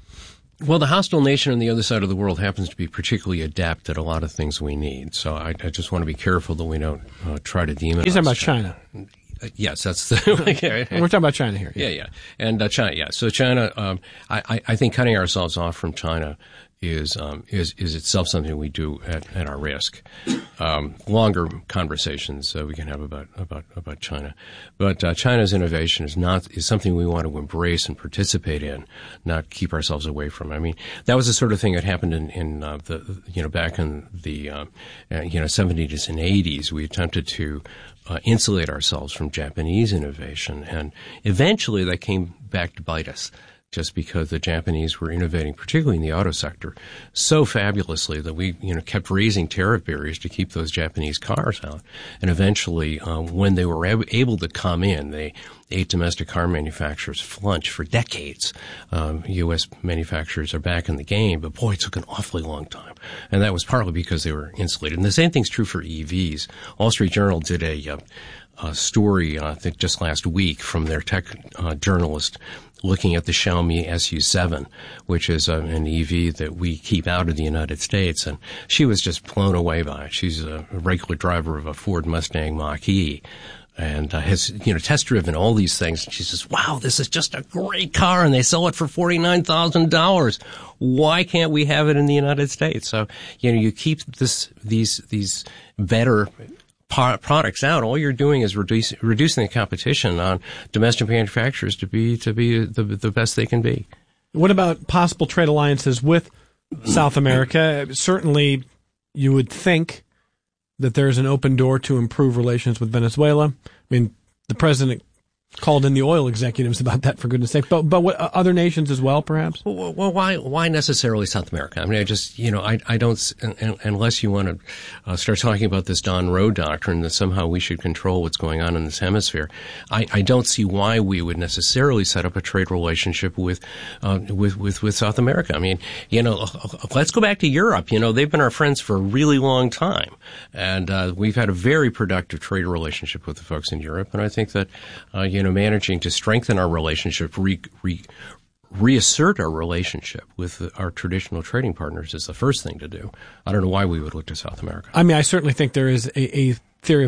Well, the hostile nation on the other side of the world happens to be particularly adept at a lot of things we need. So I, I just want to be careful that we don't uh, try to demonize. He's talking about China. Uh, yes, that's the. We're talking about China here. Yeah, yeah, yeah. and uh, China. Yeah, so China. Um, I, I think cutting ourselves off from China is um, is is itself something we do at, at our risk. Um, longer conversations uh, we can have about about about China, but uh, China's innovation is not is something we want to embrace and participate in, not keep ourselves away from. I mean, that was the sort of thing that happened in in uh, the you know back in the uh, you know seventies and eighties. We attempted to uh, insulate ourselves from Japanese innovation, and eventually that came back to bite us. Just because the Japanese were innovating, particularly in the auto sector, so fabulously that we, you know, kept raising tariff barriers to keep those Japanese cars out. And eventually, um, when they were ab- able to come in, they ate domestic car manufacturers flunch for decades. Um, U S manufacturers are back in the game, but boy, it took an awfully long time. And that was partly because they were insulated. And the same thing's true for E Vs. Wall Street Journal did a, uh, a story, uh, I think just last week, from their tech uh, journalist looking at the Xiaomi S U seven, which is uh, an E V that we keep out of the United States. And she was just blown away by it. She's a regular driver of a Ford Mustang Mach-E and uh, has, you know, test driven all these things. And she says, wow, this is just a great car. And they sell it for forty-nine thousand dollars. Why can't we have it in the United States? So, you know, you keep this, these, these better products out, all you're doing is reduce, reducing the competition on domestic manufacturers to be to be the, the best they can be. What about possible trade alliances with South America? Certainly, you would think that there's an open door to improve relations with Venezuela. I mean, the president called in the oil executives about that, for goodness sake. But but what, uh, other nations as well, perhaps? Well, well, why why necessarily South America? I mean, I just, you know, I I don't, unless you want to uh, start talking about this Don Rowe doctrine that somehow we should control what's going on in this hemisphere, I, I don't see why we would necessarily set up a trade relationship with uh, with, with with South America. I mean, you know, let's go back to Europe. You know, they've been our friends for a really long time, and uh, we've had a very productive trade relationship with the folks in Europe, and I think that, uh, you know, managing to strengthen our relationship, re, re, reassert our relationship with our traditional trading partners is the first thing to do. I don't know why we would look to South America. I mean, I certainly think there is a, a theory of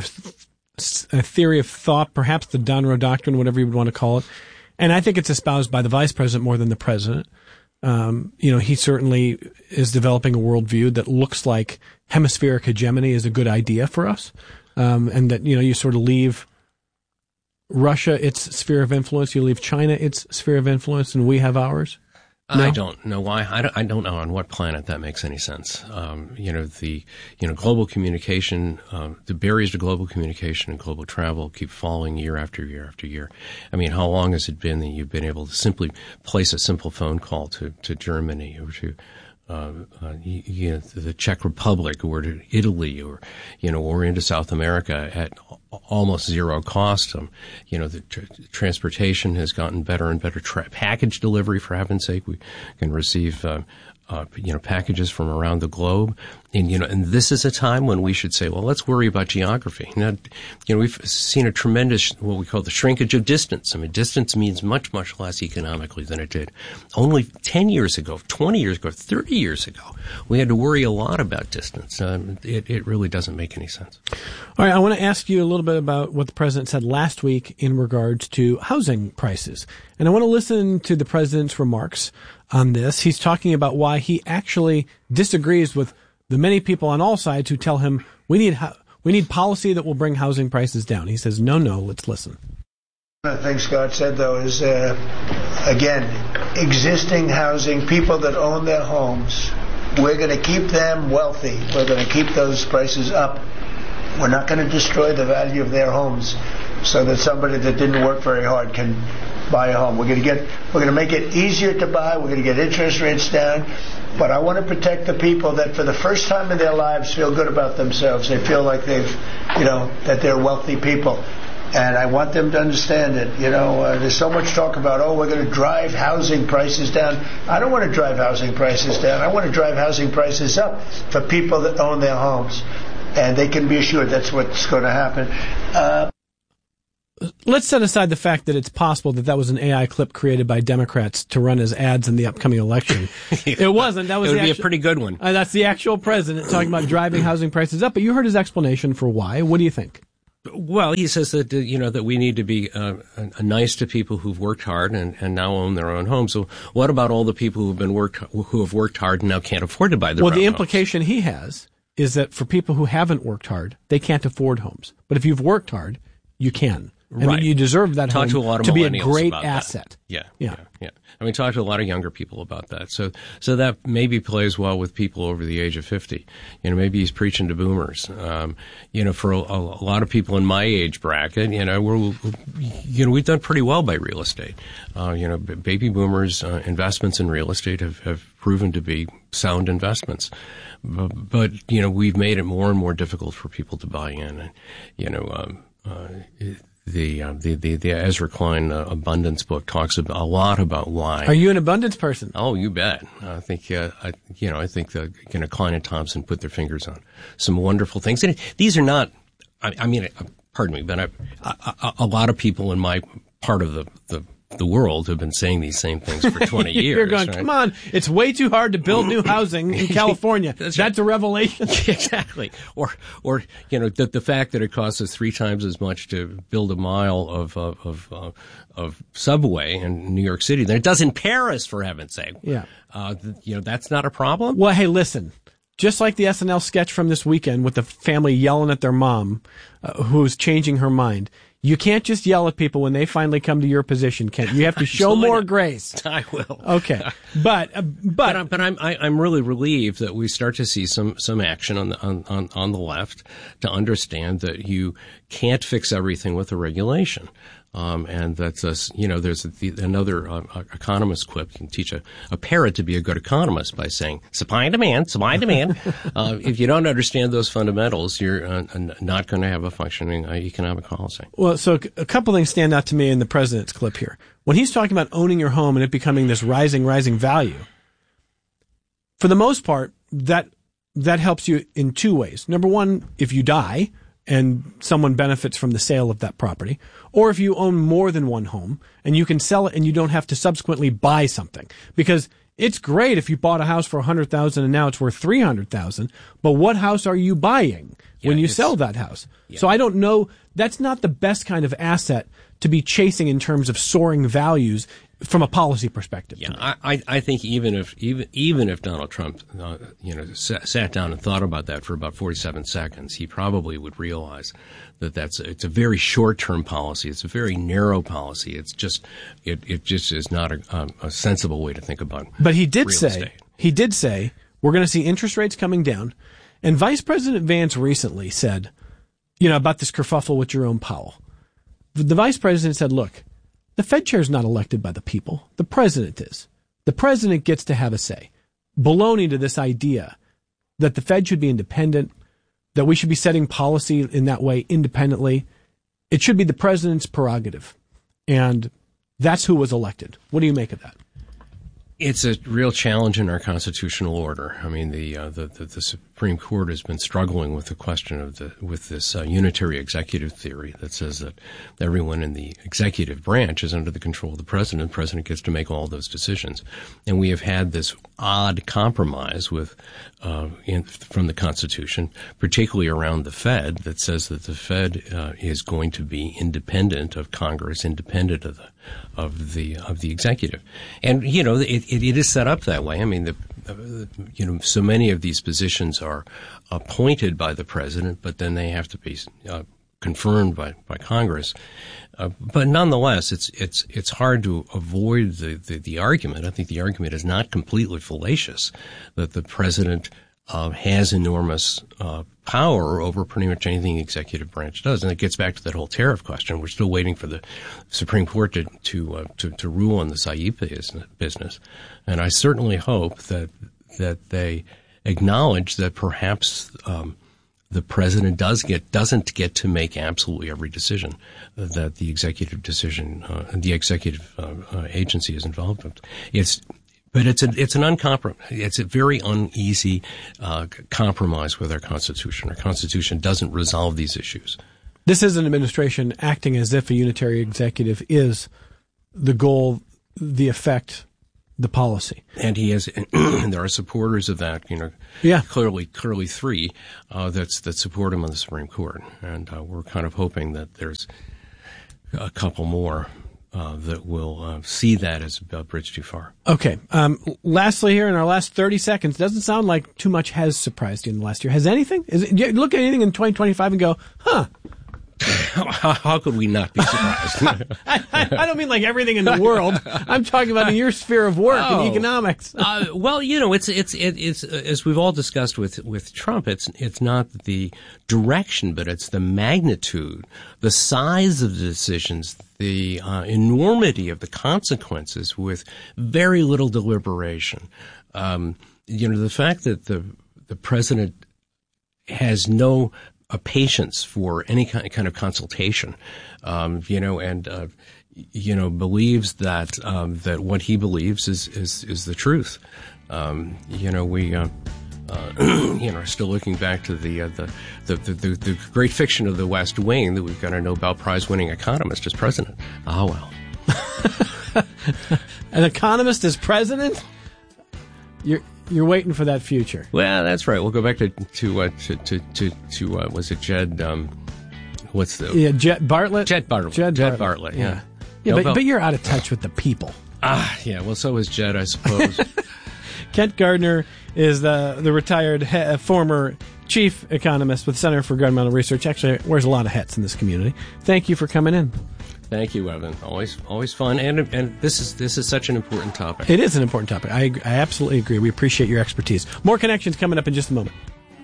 a theory of thought, perhaps the Don Rowe doctrine, whatever you would want to call it, and I think it's espoused by the vice president more than the president. Um, you know, he certainly is developing a worldview that looks like hemispheric hegemony is a good idea for us, um, and that, you know, you sort of leave Russia its sphere of influence, you leave China its sphere of influence, and we have ours? No? I don't know why. I don't, I don't know on what planet that makes any sense. Um, you know, the, you know, global communication, um, the barriers to global communication and global travel keep falling year after year after year. I mean, how long has it been that you've been able to simply place a simple phone call to, to Germany or to, Uh, uh, you, you know, the Czech Republic or to Italy or, you know, or into South America at almost zero cost? Um, you know, the tr- transportation has gotten better and better. Tra- package delivery, for heaven's sake, we can receive, uh, uh, you know, packages from around the globe. And, you know, and this is a time when we should say, well, let's worry about geography. Now, you know, we've seen a tremendous, what we call the shrinkage of distance. I mean, distance means much, much less economically than it did only ten years ago, twenty years ago, thirty years ago. We had to worry a lot about distance. Um, it, it really doesn't make any sense. All right. I want to ask you a little bit about what the president said last week in regards to housing prices. And I want to listen to the president's remarks on this. He's talking about why he actually disagrees with the many people on all sides who tell him we need ho- we need policy that will bring housing prices down. He says, no, no, let's listen. One of the things Scott said, though, is uh, again, existing housing, people that own their homes, we're going to keep them wealthy. We're going to keep those prices up. We're not going to destroy the value of their homes so that somebody that didn't work very hard can buy a home. We're going to get, we're going to make it easier to buy. We're going to get interest rates down. But I want to protect the people that for the first time in their lives feel good about themselves. They feel like they've, you know, that they're wealthy people. And I want them to understand it. You know, uh, there's so much talk about, oh, we're going to drive housing prices down. I don't want to drive housing prices down. I want to drive housing prices up for people that own their homes. And they can be assured that's what's going to happen. Uh, Let's set aside the fact that it's possible that that was an A I clip created by Democrats to run as ads in the upcoming election. It wasn't. That was it would the be actu- a pretty good one. Uh, that's the actual president talking about driving housing prices up. But you heard his explanation for why. What do you think? Well, he says that, uh, you know, that we need to be uh, uh, nice to people who've worked hard and, and now own their own homes. So what about all the people who've been worked who have worked hard and now can't afford to buy their well, own the homes? implication he has is that for people who haven't worked hard, they can't afford homes. But if you've worked hard, you can. I right. mean, you deserve that talk home to, a lot of to be a millennials great about asset. That. Yeah, yeah, yeah, yeah. I mean, talk to a lot of younger people about that. So, so that maybe plays well with people over the age of fifty. You know, maybe he's preaching to boomers. Um, you know, for a, a lot of people in my age bracket, you know, we're, you know, we've done pretty well by real estate. Uh, you know, baby boomers' uh, investments in real estate have, have proven to be sound investments. But, but, you know, we've made it more and more difficult for people to buy in. And, you know, um, uh, it, The, uh, the the the Ezra Klein uh, Abundance book talks about, a lot about why. Are you an abundance person? Oh, you bet. I think uh, I you know I think the you know Klein and Thompson put their fingers on some wonderful things. And these are not. I, I mean, uh, pardon me, but I, a, a lot of people in my part of the the. the world have been saying these same things for twenty years. You're going, right? Come on, it's way too hard to build new housing in California. That's, That's right. a revelation. Exactly. Or, or, you know, the, the fact that it costs us three times as much to build a mile of, of, of, uh, of subway in New York City than it does in Paris, for heaven's sake. Yeah. Uh, you know, that's not a problem. Well, hey, listen. Just like the S N L sketch from this weekend with the family yelling at their mom, uh, who's changing her mind. You can't just yell at people when they finally come to your position, Kent. You have to show more grace. I will. Okay, but uh, but but, uh, but I'm I, I'm really relieved that we start to see some some action on the on, on on the left to understand that you can't fix everything with a regulation. Um, and that's a, you know, there's a, the, another uh, economist quip. You can teach a, a parrot to be a good economist by saying supply and demand, supply and demand. uh, if you don't understand those fundamentals, you're uh, not going to have a functioning uh, economic policy. Well, so a couple things stand out to me in the president's clip here. When he's talking about owning your home and it becoming this rising, rising value, for the most part, that that helps you in two ways. Number one, if you die and someone benefits from the sale of that property, or if you own more than one home and you can sell it and you don't have to subsequently buy something. Because it's great if you bought a house for one hundred thousand dollars and now it's worth three hundred thousand dollars, but what house are you buying yeah, when you sell that house? Yeah. So I don't know, that's not the best kind of asset to be chasing in terms of soaring values from a policy perspective. Yeah, I, I think even if even even if Donald Trump, uh, you know, sat, sat down and thought about that for about forty-seven seconds, he probably would realize that that's a, it's a very short-term policy. It's a very narrow policy. It's just it it just is not a, um, a sensible way to think about. But he did real say estate. he did say we're going to see interest rates coming down, and Vice President Vance recently said, you know, about this kerfuffle with Jerome Powell. The vice president said, look, the Fed chair is not elected by the people. The president is. The president gets to have a say. Baloney to this idea that the Fed should be independent, that we should be setting policy in that way independently. It should be the president's prerogative. And that's who was elected. What do you make of that? It's a real challenge in our constitutional order. I mean, the uh, the, the the Supreme Court has been struggling with the question of the with this uh, unitary executive theory that says that everyone in the executive branch is under the control of the president. The president gets to make all those decisions, and we have had this odd compromise with uh, in, from the Constitution, particularly around the Fed, that says that the Fed uh, is going to be independent of Congress, independent of the of the of the executive, and you know it, it, it is set up that way. I mean, the, uh, you know, so many of these positions are appointed by the president, but then they have to be uh, confirmed by, by Congress. Uh, but nonetheless, it's it's it's hard to avoid the, the, the argument. I think the argument is not completely fallacious that the president uh, has enormous uh, power over pretty much anything the executive branch does, and it gets back to that whole tariff question. We're still waiting for the Supreme Court to to uh, to, to rule on this I E P A business, and I certainly hope that that they acknowledge that perhaps um, the president does get doesn't get to make absolutely every decision that the executive decision uh, the executive uh, uh, agency is involved with. It's but it's a, it's an uncomprom it's a very uneasy uh, compromise with our Constitution. Our Constitution doesn't resolve these issues. This is an administration acting as if a unitary executive is the goal, the effect, the policy. And he has, and there are supporters of that, you know, yeah. clearly, clearly three, uh, that's, that support him on the Supreme Court. And, uh, we're kind of hoping that there's a couple more, uh, that will, uh, see that as a bridge too far. Okay. Um, lastly here in our last thirty seconds, doesn't sound like too much has surprised you in the last year. Has anything? Is it, you look at anything in twenty twenty-five and go, huh? How, how could we not be surprised? I, I, I don't mean like everything in the world. I'm talking about in your sphere of work oh, and economics. uh, well, you know, it's it's it, it's uh, as we've all discussed with with Trump. It's it's not the direction, but it's the magnitude, the size of the decisions, the uh, enormity of the consequences with very little deliberation. Um, you know, the fact that the the president has no a patience for any kind of consultation, um, you know, and, uh, you know, believes that, um, that what he believes is, is, is the truth. Um, you know, we, uh, uh, you know, are still looking back to the, uh, the, the, the, the, the great fiction of the West Wing that we've got a Nobel Prize winning economist as president. Ah, well. An economist as president? You're, You're waiting for that future. Well, that's right. We'll go back to to uh, to to to, to uh, was it Jed? Um, what's the yeah Jed Bartlett? Jed Bartlett. Jed, Jed Bartlett. Bartlett. Yeah. Yeah, yeah but, but you're out of touch with the people. Ah, yeah. Well, so is Jed, I suppose. Kent Gardner is the the retired he- former chief economist with Center for Governmental Research. Actually, wears a lot of hats in this community. Thank you for coming in. Thank you, Evan. Always, always fun, and and this is this is such an important topic. It is an important topic. I I absolutely agree. We appreciate your expertise. More connections coming up in just a moment.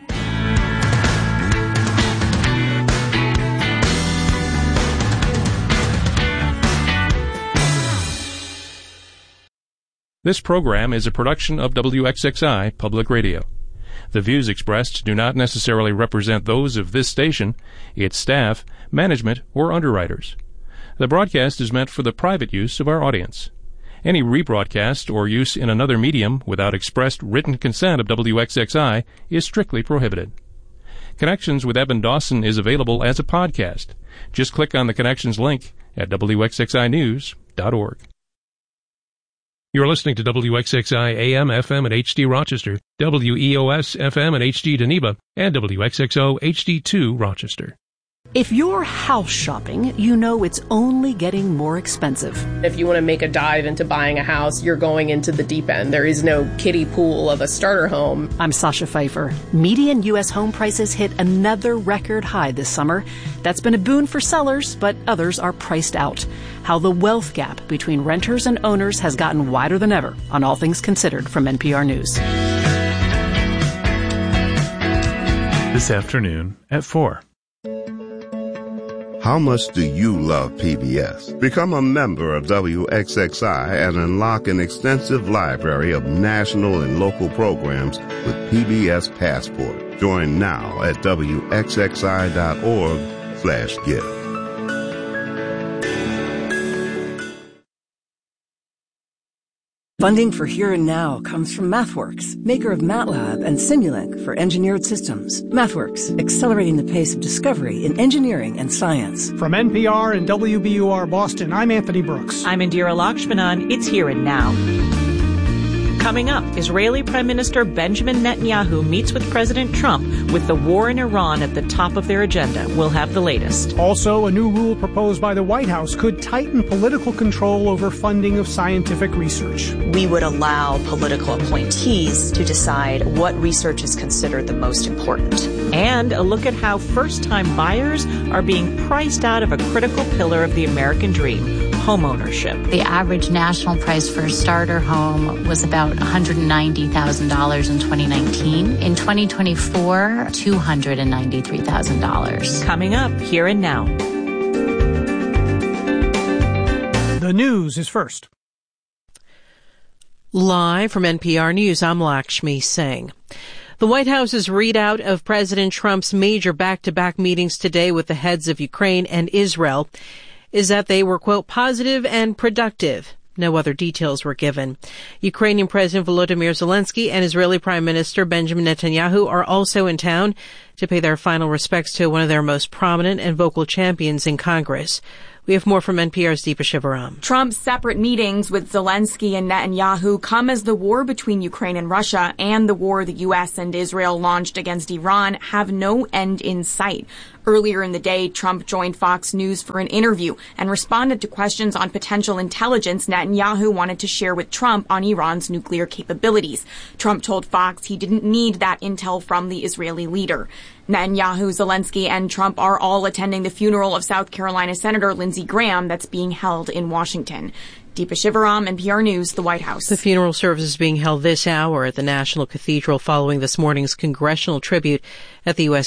This program is a production of W X X I Public Radio. The views expressed do not necessarily represent those of this station, its staff, management, or underwriters. The broadcast is meant for the private use of our audience. Any rebroadcast or use in another medium without expressed written consent of W X X I is strictly prohibited. Connections with Evan Dawson is available as a podcast. Just click on the Connections link at W X X I news dot org. You're listening to W X X I A M F M at H D Rochester, W E O S F M at H D Geneva, and W X X O H D two Rochester. If you're house shopping, you know it's only getting more expensive. If you want to make a dive into buying a house, you're going into the deep end. There is no kiddie pool of a starter home. I'm Sasha Pfeiffer. Median U S home prices hit another record high this summer. That's been a boon for sellers, but others are priced out. How the wealth gap between renters and owners has gotten wider than ever on All Things Considered from N P R News. This afternoon at four. How much do you love P B S? Become a member of W X X I and unlock an extensive library of national and local programs with P B S Passport. Join now at W X X I dot org slash gift. Funding for Here and Now comes from MathWorks, maker of MATLAB and Simulink for engineered systems. MathWorks, accelerating the pace of discovery in engineering and science. From N P R and W B U R Boston, I'm Anthony Brooks. I'm Indira Lakshmanan. It's Here and Now. Coming up, Israeli Prime Minister Benjamin Netanyahu meets with President Trump with the war in Iran at the top of their agenda. We'll have the latest. Also, a new rule proposed by the White House could tighten political control over funding of scientific research. We would allow political appointees to decide what research is considered the most important. And a look at how first-time buyers are being priced out of a critical pillar of the American dream, homeownership. The average national price for a starter home was about one hundred ninety thousand dollars in twenty nineteen. In twenty twenty-four, two hundred ninety-three thousand dollars. Coming up here and now. The news is first. Live from N P R News, I'm Lakshmi Singh. The White House's readout of President Trump's major back-to-back meetings today with the heads of Ukraine and Israel is that they were, quote, positive and productive. No other details were given. Ukrainian President Volodymyr Zelensky and Israeli Prime Minister Benjamin Netanyahu are also in town to pay their final respects to one of their most prominent and vocal champions in Congress. We have more from N P R's Deepa Shivaram. Trump's separate meetings with Zelensky and Netanyahu come as the war between Ukraine and Russia and the war the U S and Israel launched against Iran have no end in sight. Earlier in the day, Trump joined Fox News for an interview and responded to questions on potential intelligence Netanyahu wanted to share with Trump on Iran's nuclear capabilities. Trump told Fox he didn't need that intel from the Israeli leader. Netanyahu, Zelensky, and Trump are all attending the funeral of South Carolina Senator Lindsey Graham that's being held in Washington. Deepa Shivaram, N P R News, the White House. The funeral service is being held this hour at the National Cathedral following this morning's congressional tribute at the U S